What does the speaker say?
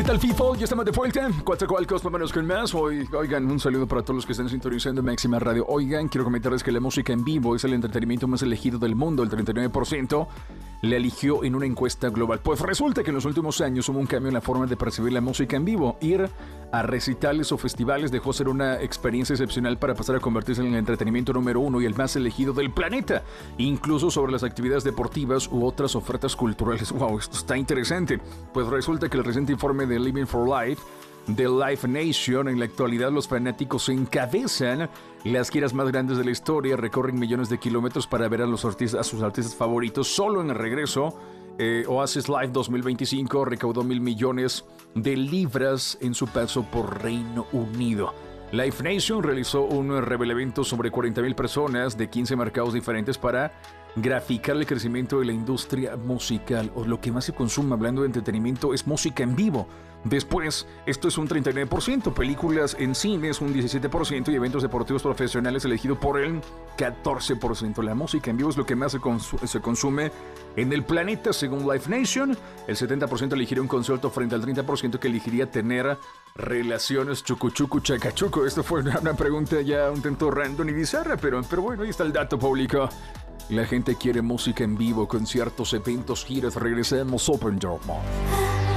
tal, FIFO? Ya estamos de vuelta. Coatzacoalcos, vámonos con más. Oigan, un saludo para todos los que están sintonizando Máxima Radio. Oigan, quiero comentarles que la música en vivo es el entretenimiento más elegido del mundo. El 39% le eligió en una encuesta global. Pues resulta que en los últimos años hubo un cambio en la forma de percibir la música en vivo. Ir a recitales o festivales dejó ser una experiencia excepcional para pasar a convertirse en el entretenimiento número uno y el más elegido del planeta. Incluso sobre las actividades deportivas u otras ofertas culturales. Wow, esto está interesante. Pues resulta que el reciente informe de Living for Life de Live Nation, en la actualidad los fanáticos encabezan las giras más grandes de la historia, recorren millones de kilómetros para ver a sus artistas favoritos. Solo en el regreso, Oasis Live 2025 recaudó 1,000 millones de libras en su paso por Reino Unido. Live Nation realizó un revelevento sobre 40,000 personas de 15 mercados diferentes para graficar el crecimiento de la industria musical. O lo que más se consume, hablando de entretenimiento, es música en vivo. Después, esto es un 39%, películas en cines un 17% y eventos deportivos profesionales elegido por el 14%. La música en vivo es lo que más se consume en el planeta, según Live Nation. El 70% elegiría un concierto frente al 30% que elegiría tener relaciones chucuchucu chacachuco. Esto fue una pregunta ya un tanto random y bizarra, pero bueno, ahí está el dato público. La gente quiere música en vivo, conciertos, eventos, giras. Regresemos, Open Door Mall.